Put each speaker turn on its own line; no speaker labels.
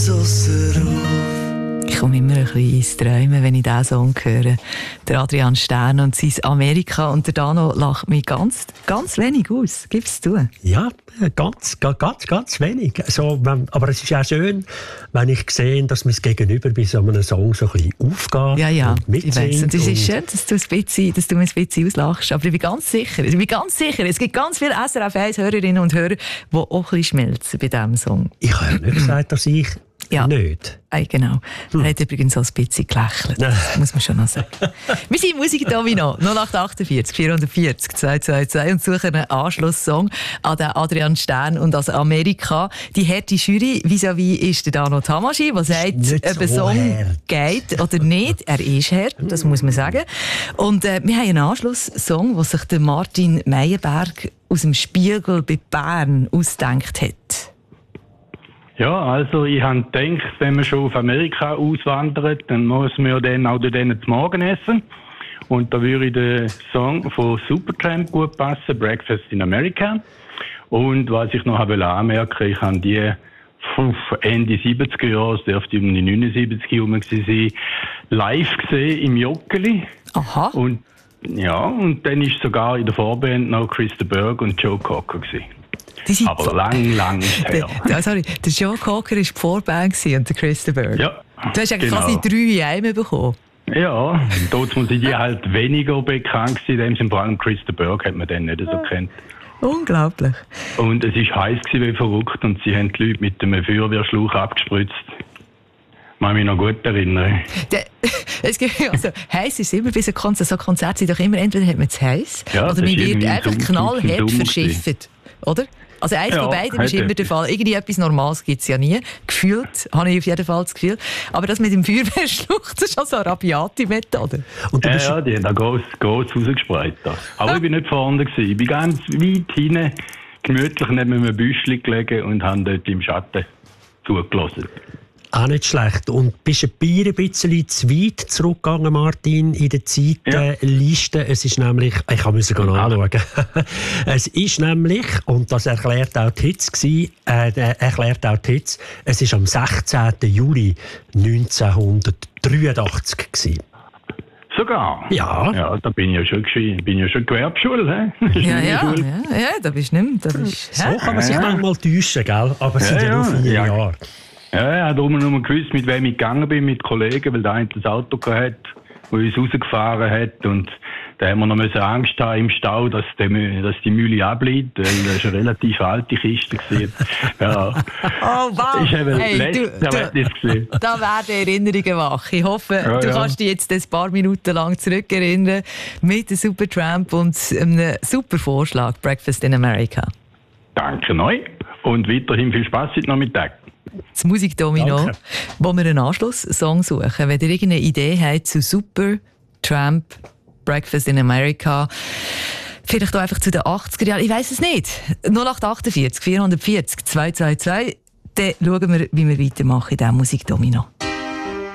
Ich komme immer ein bisschen ins Träumen, wenn ich diesen Song höre. Der Adrian Stern und sein Amerika. Und der Dano lacht mich ganz wenig aus. Gib's zu?
Ja, ganz wenig. Also, aber es ist auch schön, wenn ich sehe, dass mein Gegenüber bei so einem Song so ein bisschen aufgeht.
Ja,
und mitsingt.
Ich weiss. Und es ist schön, dass du mich ein bisschen auslachst. Aber ich bin ganz sicher, es gibt ganz viele SRF 1 Hörerinnen und Hörer, die auch ein bisschen schmelzen bei diesem Song.
Ich habe ja nicht gesagt, dass ich nicht.
Genau. Er hat übrigens so ein bisschen gelächelt. Das muss man schon noch sagen. Wir sind im Musikdomino 0848 440 222 und suchen einen Anschlusssong an den Adrian Stern und an Amerika. Die harte Jury vis-à-vis ist der Dano Tamaschi, der sagt, ob ein Song geht oder nicht. Er ist hart, das muss man sagen. Und wir haben einen Anschlusssong, den sich der Martin Meyerberg aus dem Spiegel bei Bern ausgedacht hat.
Ja, also ich habe gedacht, wenn man schon auf Amerika auswandert, dann muss man ja dann auch dort zu Morgen essen. Und da würde der Song von Supertramp gut passen, Breakfast in America. Und was ich noch anmerken, ich habe die Ende 70er Jahre, es dürfte um die 79 herum sein, live gesehen im Joggeli.
Aha.
Und dann ist sogar in der Vorband noch Christa Berg und Joe Cocker gewesen. Aber lang ist her.
Der Joe Cocker war die Vorband und der Christa Berg.
Ja,
du hast eigentlich quasi 3 in einem bekommen.
Ja, dort muss ich die halt weniger bekannt sein. In dem Sinne, vor allem Christa Berg hat man dann nicht so kennt.
Unglaublich.
Und es war heiß wie verrückt und sie haben die Leute mit einem Feuerwehrschlauch abgespritzt. Ich kann mich noch gut erinnern.
Heiß ist immer bei so Konzerten sind doch immer, entweder hat man es heiß oder man wird einfach knallhart verschifft. Oder? Also eins von beiden ist immer der Fall. Irgendwie etwas Normales gibt es ja nie. Gefühlt habe ich auf jeden Fall das Gefühl. Aber das mit dem Feuerwehrschluch, das ist also eine rabiate Methode.
Und die haben da gross rausgespreit. Aber ich war nicht vorne. Ich bin ganz weit hinten, gemütlich neben einem Büschchen gelegen und habe dort im Schatten zugelassen.
Auch nicht schlecht. Und bist ein bisschen zu weit zurückgegangen, Martin, in der Zeitliste. Es ist nämlich, ich musste nachschauen. Es ist nämlich, und das erklärt auch die Hits, es ist am 16. Juli 1983 gewesen.
Sogar?
Ja.
Ja, da bin ich ja schon Gewerbeschule.
Ja, da bist du nicht mehr.
So kann man sich manchmal täuschen, gell? Aber es sind ja nur 4 Jahre.
Ja, ich habe nur gewusst, mit wem ich gegangen bin, mit Kollegen, weil der eine das Auto hatte, das uns rausgefahren hat. Und da haben wir noch Angst haben im Stau, dass die Mühle abbleibt, weil das eine relativ alte Kiste war. Ja.
Oh, wow!
Ich habe gesehen.
Da werden Erinnerungen wach. Ich hoffe, du kannst dich jetzt ein paar Minuten lang zurückerinnern mit dem Supertramp und einem super Vorschlag, Breakfast in America.
Danke neu und weiterhin viel Spass heute Nachmittag.
Das Musikdomino, wo wir einen Anschlusssong suchen. Wenn ihr irgendeine Idee habt zu Supertramp, Breakfast in America, vielleicht auch einfach zu den 80er Jahren, ich weiss es nicht. 0848 440 222, dann schauen wir, wie wir weitermachen in diesem Musikdomino.